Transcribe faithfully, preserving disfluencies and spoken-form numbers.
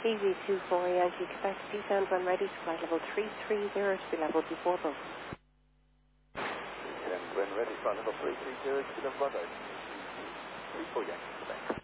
E V two four Yankee, Quebec, descend when ready, flight level three three zero to be level before both. And when ready, flight level three three zero to be level one oh. three four Yankee, Quebec.